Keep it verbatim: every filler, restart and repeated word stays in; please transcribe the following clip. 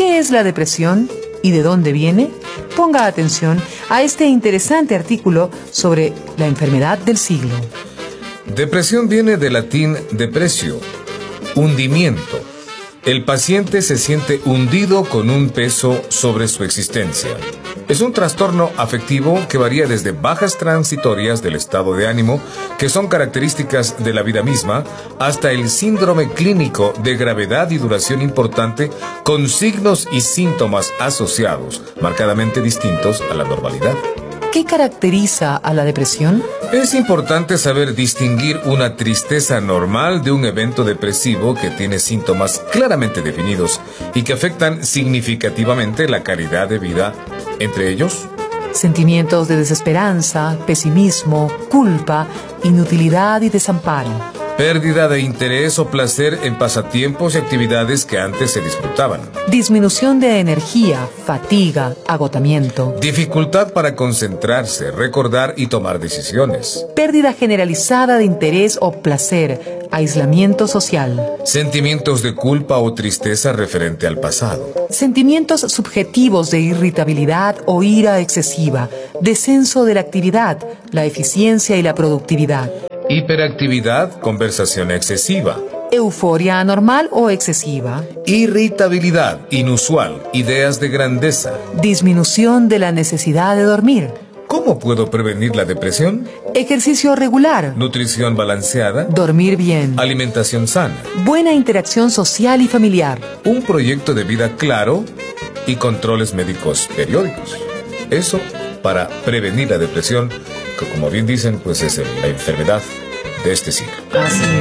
¿Qué es la depresión y de dónde viene? Ponga atención a este interesante artículo sobre la enfermedad del siglo. Depresión viene del latín depressio, hundimiento. El paciente se siente hundido con un peso sobre su existencia. Es un trastorno afectivo que varía desde bajas transitorias del estado de ánimo, que son características de la vida misma, hasta el síndrome clínico de gravedad y duración importante, con signos y síntomas asociados, marcadamente distintos a la normalidad. ¿Qué caracteriza a la depresión? Es importante saber distinguir una tristeza normal de un evento depresivo que tiene síntomas claramente definidos y que afectan significativamente la calidad de vida, entre ellos Sentimientos de desesperanza, pesimismo, culpa, inutilidad y desamparo. pérdida de interés o placer en pasatiempos y actividades que antes se disfrutaban. Disminución de energía, fatiga, agotamiento. Dificultad para concentrarse, recordar y tomar decisiones. Pérdida generalizada de interés o placer, aislamiento social. Sentimientos de culpa o tristeza referente al pasado. Sentimientos subjetivos de irritabilidad o ira excesiva. Descenso de la actividad, la eficiencia y la productividad. Hiperactividad, conversación excesiva. Euforia anormal o excesiva. Irritabilidad, inusual, ideas de grandeza. Disminución de la necesidad de dormir. ¿Cómo puedo prevenir la depresión? Ejercicio regular. Nutrición balanceada. Dormir bien. Alimentación sana. Buena interacción social y familiar. Un proyecto de vida claro y controles médicos periódicos. Eso para prevenir la depresión, que como bien dicen, pues es la enfermedad de este siglo. Así es.